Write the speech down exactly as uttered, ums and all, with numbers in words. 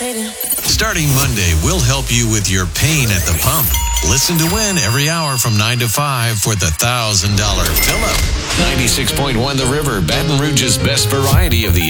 Starting Monday, we'll help you with your pain at the pump. Listen to Win every hour from nine to five for the one thousand dollars fill-up. ninety-six point one The River, Baton Rouge's best variety of the